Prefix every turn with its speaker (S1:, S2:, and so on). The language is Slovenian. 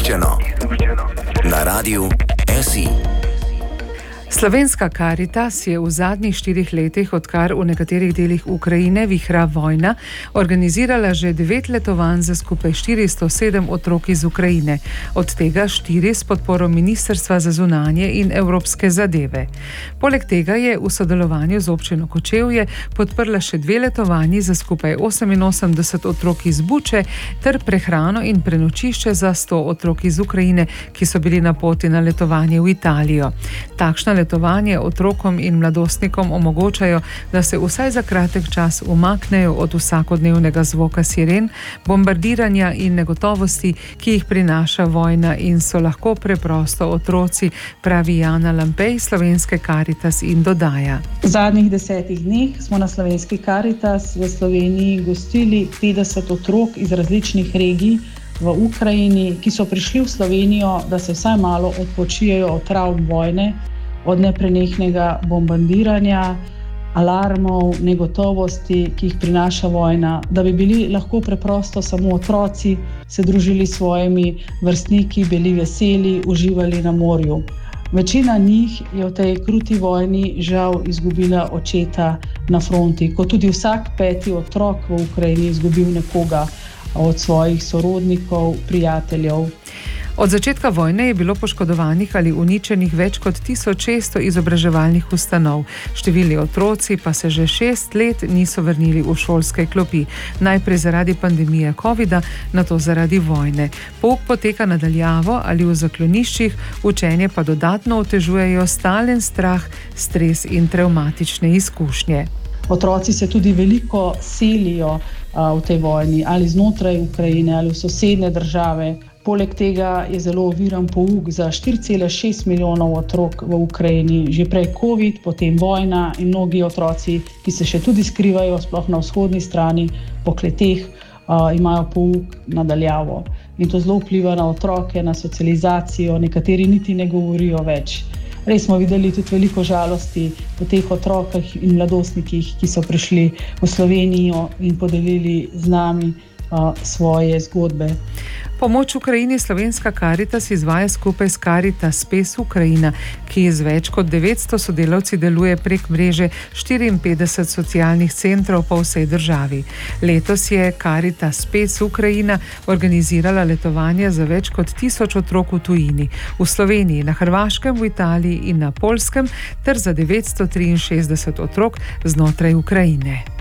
S1: Izluščeno na Radiu SI.
S2: Slovenska Karitas je v zadnjih 4 letih, odkar v nekaterih delih Ukrajine vihra vojna, organizirala že 9 letovanj za skupaj 407 otrok iz Ukrajine, od tega 4 s podporo Ministrstva za zunanje in evropske zadeve. Poleg tega je v sodelovanju z občino Kočevje podprla še 2 letovanji za skupaj 88 otrok iz Buče ter prehrano in prenočišče za 100 otrok iz Ukrajine, ki so bili na poti na letovanje v Italijo. Takšna letovanje otrokom in mladostnikom omogočajo, da se vsaj za kratek čas umaknejo od vsakodnevnega zvoka siren, bombardiranja in negotovosti, ki jih prinaša vojna, in so lahko preprosto otroci, pravi Jana Lampej, Slovenske Karitas, in dodaja.
S3: V zadnjih 10 dneh smo na Slovenski Karitas v Sloveniji gostili 50 otrok iz različnih regij v Ukrajini, ki so prišli v Slovenijo, da se vsaj malo odpočijejo od travm vojne, od neprenehnega bombardiranja, alarmov, negotovosti, ki jih prinaša vojna, da bi bili lahko preprosto samo otroci, se družili s svojimi vrstniki, bili veseli, uživali na morju. Večina njih je v tej kruti vojni žal izgubila očeta na fronti, kot tudi vsak 5. otrok v Ukrajini izgubil nekoga od svojih sorodnikov, prijateljev.
S2: Od začetka vojne je bilo poškodovanih ali uničenih več kot 1600 izobraževalnih ustanov. Številni otroci pa se že 6 let niso vrnili v šolske klopi. Najprej zaradi pandemije covida, nato zaradi vojne. Pouk poteka na daljavo ali v zakloniščih, učenje pa dodatno otežujejo stalen strah, stres in travmatične izkušnje.
S3: Otroci se tudi veliko selijo v tej vojni, ali znotraj Ukrajine ali v sosednje države. Poleg tega je zelo oviran pouk za 4,6 milijonov otrok v Ukrajini. Že prej COVID, potem vojna in mnogi otroci, ki se še tudi skrivajo, sploh na vzhodni strani, po kleteh, imajo pouk nadaljavo. In to zelo vpliva na otroke, na socializacijo, nekateri niti ne govorijo več. Res smo videli tudi veliko žalosti po teh otrokih in mladostnikih, ki so prišli v Slovenijo in podelili z nami svoje zgodbe.
S2: Pomoč Ukrajini Slovenska Karitas izvaja skupaj s Karitas Spes Ukrajina, ki z več kot 900 sodelavci deluje prek mreže 54 socialnih centrov po vsej državi. Letos je Karitas Spes Ukrajina organizirala letovanje za več kot 1000 otrok v tujini, v Sloveniji, na Hrvaškem, v Italiji in na Poljskem, ter za 963 otrok znotraj Ukrajine.